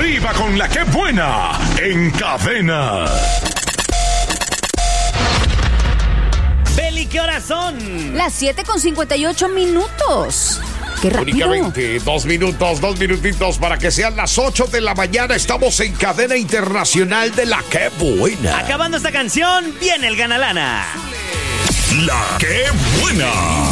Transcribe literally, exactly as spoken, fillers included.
Arriba con la que buena en Cadena. Beli, ¿qué horas son? Las siete con cincuenta y ocho minutos. ¡Qué rápido! Únicamente dos minutos, dos minutitos para que sean las ocho de la mañana. Estamos en Cadena Internacional de la que buena. Acabando esta canción, viene el Ganalana. La que buena.